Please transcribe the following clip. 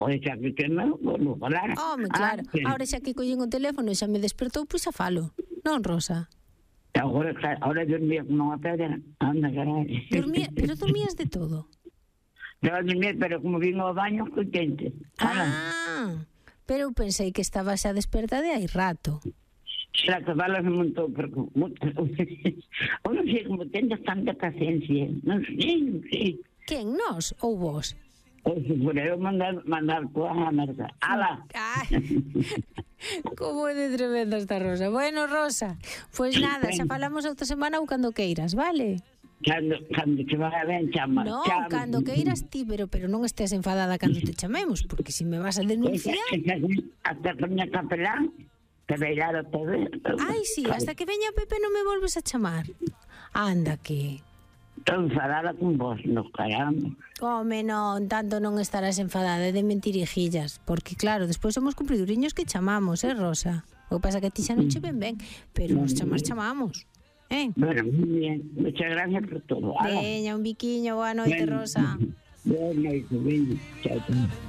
Oye, xa que non, vou falar. Home, claro. Ahora xa que collín o teléfono e xa me despertou, pois xa falo. Non, Rosa? Ahora dormía como unha pedra. Anda, carai. Pero dormías de todo? Daba dormir, pero como vino ao baño, contente. Pero eu pensei que estaba xa desperta de hai rato. Será que falas un montón, porque eu non sei como tendes tanta paciencia. Non sei. Quen, nós ou vos? Se por eu mandar toda a merda. Ala! Como é de tremenda esta Rosa. Bueno, Rosa, pois nada, xa falamos outra semana ou cando queiras, vale? Cando te vai ben, chama. Non, cando queiras ti, pero non estés enfadada cando te chamemos, porque se me vas a denunciar... Hasta que veña capelán, te beilar o todo. Ai, sí, hasta que veña Pepe non me volves a chamar. Anda que... Estou enfadada con vos, no caramba. Home, non, tanto non estarás enfadada de mentirijillas, porque claro, despois somos cumpriduriños que chamamos, Rosa? O que pasa que a ti xa non che ven ben, pero nos chamamos, Bueno, muy bien, muchas gracias por todo. Veña, un biquiño, boa noite, Rosa. Boa noite, veña, chao.